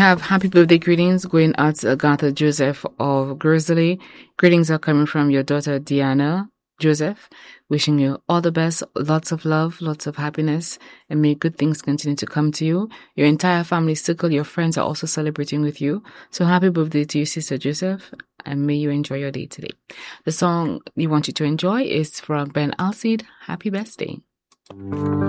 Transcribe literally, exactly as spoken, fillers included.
have happy birthday greetings going out to Agatha Joseph of Grizzly. Greetings are coming from your daughter Diana Joseph. Wishing you all the best, lots of love, lots of happiness, and may good things continue to come to you. Your entire family circle, your friends are also celebrating with you. So happy birthday to you, Sister Joseph, and may you enjoy your day today. The song we want you to enjoy is from Ben Alcide, Happy Birthday.